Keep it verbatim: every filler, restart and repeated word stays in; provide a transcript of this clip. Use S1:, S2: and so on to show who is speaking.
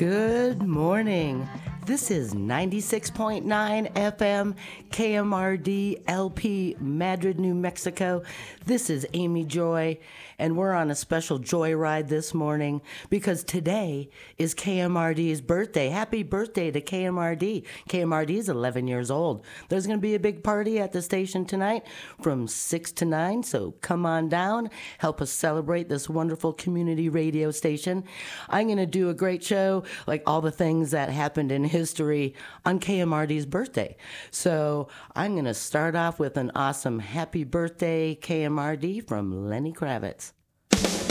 S1: Good morning. This is ninety-six point nine F M K M R D L P Madrid, New Mexico. This is Amy Joy, and we're on a special joyride this morning because today is K M R D's birthday. Happy birthday to K M R D. K M R D is eleven years old. There's going to be a big party at the station tonight from six to nine, so come on down. Help us celebrate this wonderful community radio station. I'm going to do a great show, like all the things that happened in history on K M R D's birthday. So I'm going to start off with an awesome happy birthday K M R D from Lenny Kravitz.